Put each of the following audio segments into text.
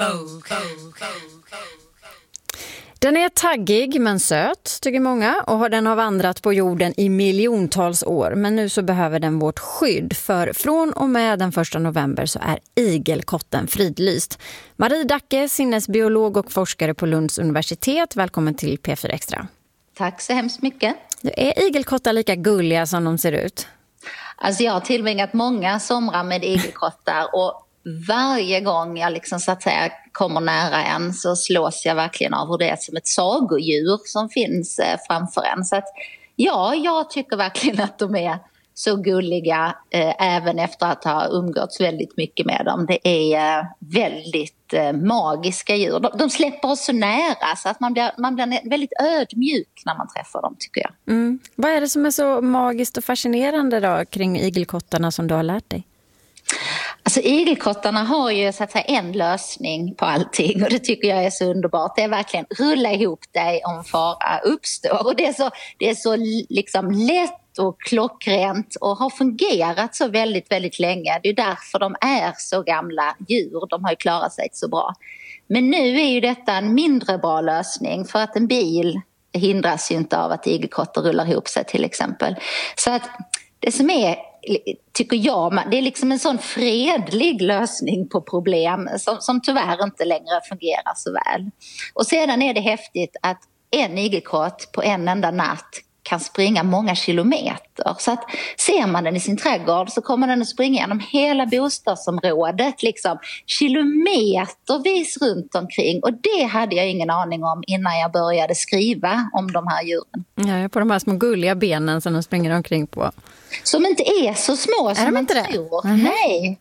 Den är taggig men söt, tycker många, och den har vandrat på jorden i miljontals år. Men nu så behöver den vårt skydd, för från och med den 1 november så är igelkotten fridlyst. Marie Dacke, sinnesbiolog och forskare på Lunds universitet. Välkommen till P4 Extra. Tack så hemskt mycket. Är igelkottar lika gulliga som de ser ut? Alltså jag har tillbringat många somrar med igelkottar och varje gång jag liksom så att säga kommer nära en så slås jag verkligen av hur det är som ett sagodjur som finns framför en. Så att ja, jag tycker verkligen att de är så gulliga även efter att ha umgåtts väldigt mycket med dem. Det är väldigt magiska djur. De släpper oss så nära så att man blir väldigt ödmjuk när man träffar dem, tycker jag. Vad är det som är så magiskt och fascinerande då kring igelkottarna som du har lärt dig? Alltså igelkottarna har ju så att säga en lösning på allting och det tycker jag är så underbart. Det är verkligen rulla ihop dig om fara uppstår, och det är så liksom lätt och klockrent och har fungerat så väldigt, väldigt länge. Det är därför de är så gamla djur. De har ju klarat sig så bra. Men nu är ju detta en mindre bra lösning, för att en bil hindras ju inte av att igelkottar rullar ihop sig till exempel. Så att det som är, tycker jag, det är liksom en sån fredlig lösning på problem som tyvärr inte längre fungerar så väl. Och sedan är det häftigt att en igelkott på en enda natt kan springa många kilometer. Så att ser man den i sin trädgård så kommer den att springa genom hela bostadsområdet liksom kilometervis runt omkring, och det hade jag ingen aning om innan jag började skriva om de här djuren. Ja, på de här små gulliga benen som de springer omkring på. Som inte är så små som man inte tror. Mm-hmm. Nej,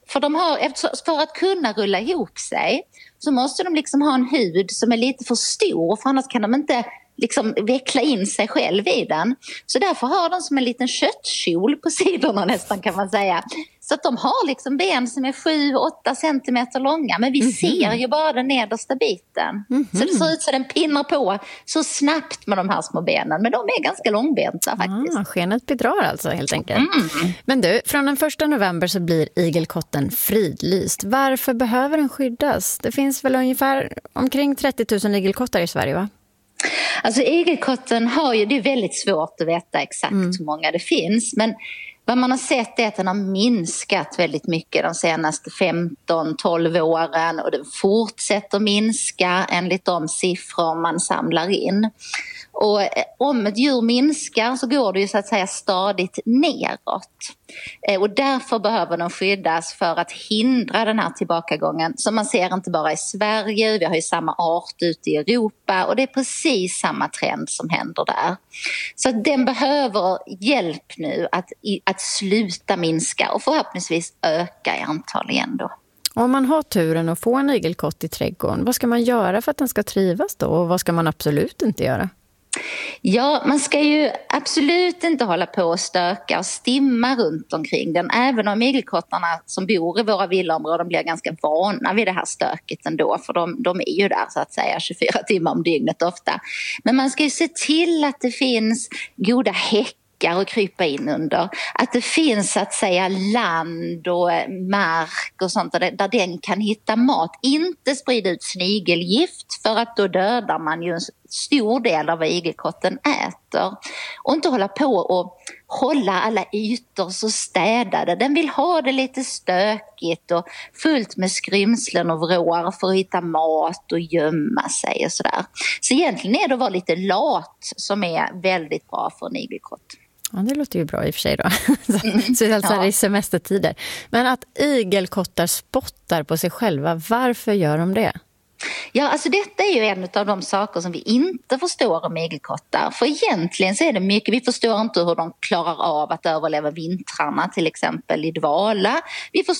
för att kunna rulla ihop sig så måste de liksom ha en hud som är lite för stor, för annars kan de inte liksom veckla in sig själv i den. Så därför har de som en liten köttkjol på sidorna nästan, kan man säga. Så att de har liksom ben som är 7-8 centimeter långa, men vi ser ju bara den nedersta biten. Så det ser ut så den pinnar på så snabbt med de här små benen, men de är ganska långbenta faktiskt. Skenet bedrar alltså helt enkelt. Men du, från den 1 november så blir igelkotten fridlyst. Varför behöver den skyddas? Det finns väl ungefär omkring 30 000 igelkottar i Sverige, va? Alltså igelkotten har ju, det är väldigt svårt att veta exakt hur många det finns, men vad man har sett är att den har minskat väldigt mycket de senaste 15-12 åren, och den fortsätter minska enligt de siffror man samlar in. Och om ett djur minskar så går det ju så att säga stadigt neråt. Och därför behöver de skyddas för att hindra den här tillbakagången som man ser inte bara i Sverige, vi har ju samma art ute i Europa, och det är precis samma trend som händer där. Så att den behöver hjälp nu att sluta minska och förhoppningsvis öka i antal igen då. Om man har turen att få en igelkott i trädgården, vad ska man göra för att den ska trivas då, och vad ska man absolut inte göra? Ja, man ska ju absolut inte hålla på och stöka och stimma runt omkring den, även om igelkottarna som bor i våra villaområden blir ganska vana vid det här stöket ändå, för de är ju där så att säga 24 timmar om dygnet ofta. Men man ska ju se till att det finns goda häckar och krypa in under. Att det finns så att säga land och mark och sånt där den kan hitta mat. Inte sprida ut snigelgift, för att då dödar man ju en stor del av vad igelkotten äter. Och inte hålla på och hålla alla ytor så städade. Den vill ha det lite stökigt och fullt med skrymslen och vrår för att hitta mat och gömma sig och sådär. Så egentligen är det att vara lite lat som är väldigt bra för en igelkott. Ja, det låter ju bra i och för sig då. Så alltså i semestertider. Men att igelkottar spottar på sig själva, varför gör de det? Ja, alltså detta är ju en av de saker som vi inte förstår om igelkottar. För egentligen så är det mycket, vi förstår inte hur de klarar av att överleva vintrarna till exempel i dvala. Vi förstår